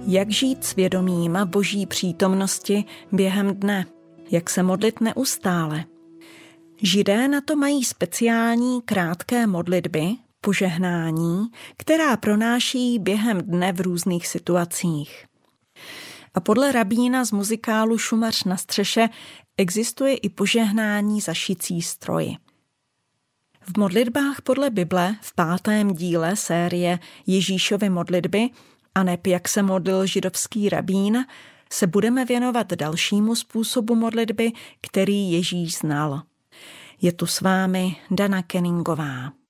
Jak žít s vědomím Boží přítomnosti během dne? Jak se modlit neustále? Židé na to mají speciální krátké modlitby, požehnání, která pronáší během dne v různých situacích. A podle rabína z muzikálu Šumař na střeše existuje i požehnání za šicí stroji. V modlitbách podle Bible v 5. díle série Ježíšovy modlitby aneb jak se modlil židovský rabín, se budeme věnovat dalšímu způsobu modlitby, který Ježíš znal. Je tu s vámi Dana Kenningová.